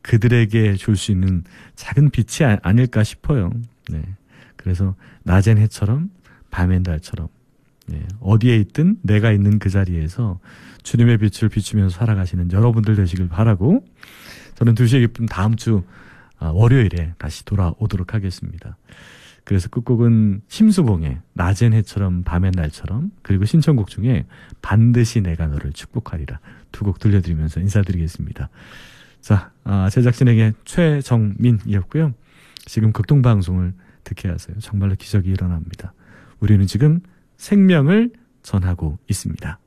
그들에게 줄 수 있는 작은 빛이 아닐까 싶어요. 네. 그래서 낮엔 해처럼 밤엔 달처럼 어디에 있든 내가 있는 그 자리에서 주님의 빛을 비추면서 살아가시는 여러분들 되시길 바라고, 저는 2시의 기쁨 다음 주 월요일에 다시 돌아오도록 하겠습니다. 그래서 끝곡은 심수봉의 낮엔 해처럼 밤엔 날처럼, 그리고 신청곡 중에 반드시 내가 너를 축복하리라, 2곡 들려드리면서 인사드리겠습니다. 자, 제작진에게 최정민이었고요. 지금 극동방송을 듣게 하세요. 정말로 기적이 일어납니다. 우리는 지금 생명을 전하고 있습니다.